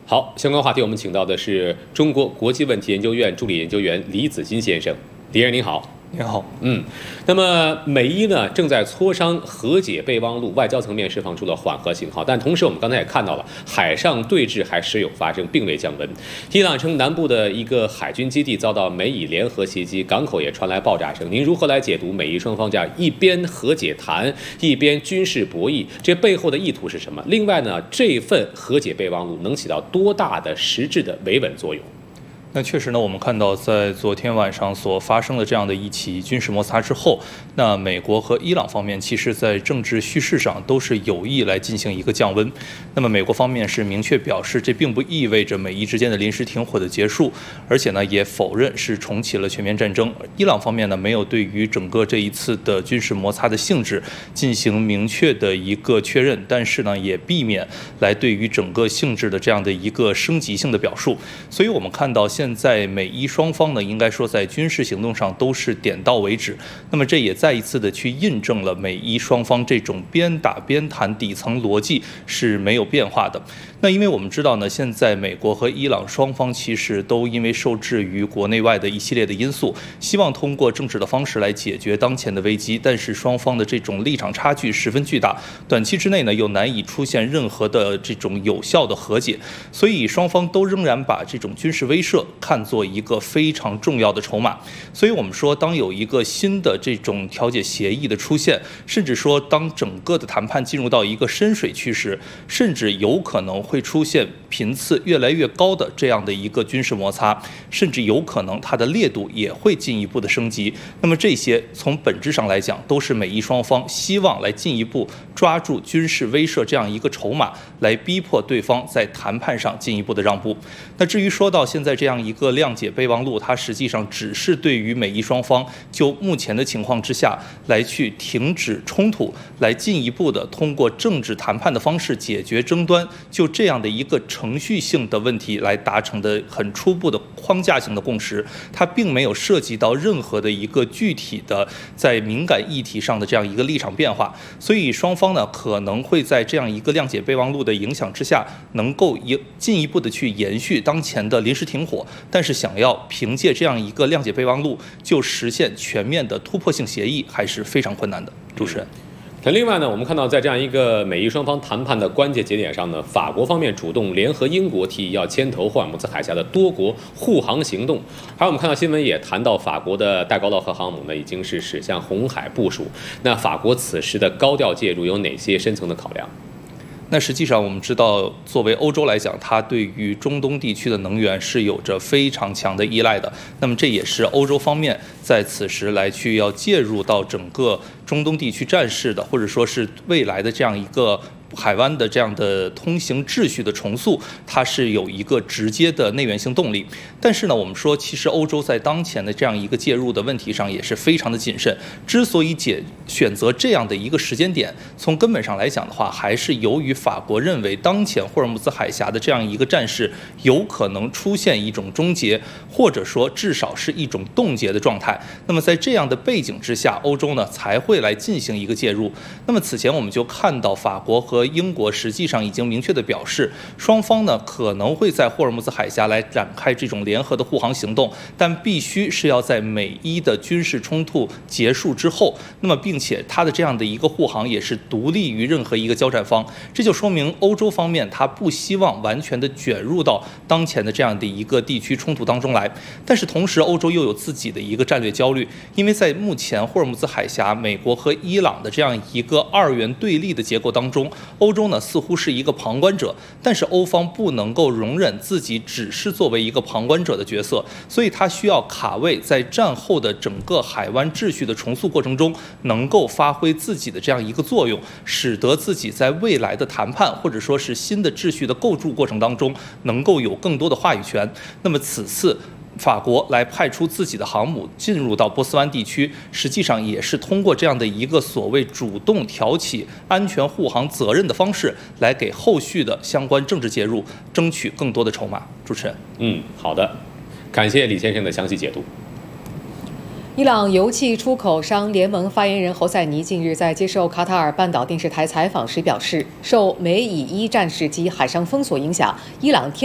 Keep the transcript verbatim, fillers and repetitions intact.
好，相关话题我们请到的是中国国际问题研究院助理研究员李子金先生。李先生您好。 您好， 嗯，那么美伊呢正在磋商和解备忘录，外交层面释放出了缓和信号，但同时我们刚才也看到了，海上对峙还时有发生，并未降温。伊朗称南部的一个海军基地遭到美以联合袭击，港口也传来爆炸声。您如何来解读美伊双方这样一边和解谈，一边军事博弈，这背后的意图是什么？另外呢，这份和解备忘录能起到多大的实质的维稳作用？ 那确实呢，我们看到在昨天晚上所发生的这样的一起军事摩擦之后，那美国和伊朗方面其实在政治叙事上都是有意来进行一个降温。那么美国方面是明确表示，这并不意味着美伊之间的临时停火的结束，而且呢也否认是重启了全面战争。伊朗方面呢没有对于整个这一次的军事摩擦的性质进行明确的一个确认，但是呢也避免来对于整个性质的这样的一个升级性的表述。所以我们看到现 现在美伊双方呢，应该说在军事行动上都是点到为止。那么这也再一次的去印证了美伊双方这种边打边谈底层逻辑是没有变化的。那因为我们知道呢，现在美国和伊朗双方其实都因为受制于国内外的一系列的因素，希望通过政治的方式来解决当前的危机，但是双方的这种立场差距十分巨大，短期之内呢又难以出现任何的这种有效的和解，所以双方都仍然把这种军事威慑 看作一个非常重要的筹码，所以我们说，当有一个新的这种调解协议的出现，甚至说当整个的谈判进入到一个深水区时，甚至有可能会出现频次越来越高的这样的一个军事摩擦，甚至有可能它的烈度也会进一步的升级。那么这些从本质上来讲，都是美伊双方希望来进一步抓住军事威慑这样一个筹码，来逼迫对方在谈判上进一步的让步。那至于说到现在这样一个 一个谅解备忘录，它实际上只是对于美伊双方就目前的情况之下来去停止冲突，来进一步的通过政治谈判的方式解决争端，就这样的一个程序性的问题来达成的很初步的框架性的共识，它并没有涉及到任何的一个具体的在敏感议题上的这样一个立场变化，所以双方呢可能会在这样一个谅解备忘录的影响之下，能够一进一步的去延续当前的临时停火。 但是，想要凭借这样一个谅解备忘录就实现全面的突破性协议，还是非常困难的。主持人， 那另外呢，我们看到在这样一个美伊双方谈判的关键节点上呢，法国方面主动联合英国提议要牵头霍尔木兹海峡的多国护航行动。还有我们看到新闻也谈到，法国的戴高乐核航母呢已经是驶向红海部署。那法国此时的高调介入有哪些深层的考量？ 那实际上，我们知道，作为欧洲来讲，它对于中东地区的能源是有着非常强的依赖的。那么，这也是欧洲方面在此时来去要介入到整个中东地区战事的，或者说是未来的这样一个 海湾的这样的通行秩序的重塑，它是有一个直接的内源性动力。但是呢，我们说，其实欧洲在当前的这样一个介入的问题上也是非常的谨慎。之所以解选择这样的一个时间点，从根本上来讲的话，还是由于法国认为当前霍尔木兹海峡的这样一个战事有可能出现一种终结，或者说至少是一种冻结的状态。那么在这样的背景之下，欧洲呢才会来进行一个介入。那么此前我们就看到法国和 英国实际上已经明确的表示，双方呢可能会在霍尔木兹海峡来展开这种联合的护航行动，但必须是要在美伊的军事冲突结束之后。那么，并且它的这样的一个护航也是独立于任何一个交战方，这就说明欧洲方面它不希望完全的卷入到当前的这样的一个地区冲突当中来。但是同时，欧洲又有自己的一个战略焦虑，因为在目前霍尔木兹海峡美国和伊朗的这样一个二元对立的结构当中， 欧洲呢似乎是一个旁观者，但是欧方不能够容忍自己只是作为一个旁观者的角色，所以他需要卡位在战后的整个海湾秩序的重塑过程中，能够发挥自己的这样一个作用，使得自己在未来的谈判或者说是新的秩序的构筑过程当中，能够有更多的话语权。那么此次 法国来派出自己的航母进入到波斯湾地区，实际上也是通过这样的一个所谓主动挑起安全护航责任的方式，来给后续的相关政治介入争取更多的筹码。主持人， 嗯，好的，感谢李先生的详细解读。 伊朗油气出口商联盟发言人侯赛尼近日在接受卡塔尔半岛电视台采访时表示，受美以伊战事及海上封锁影响，伊朗天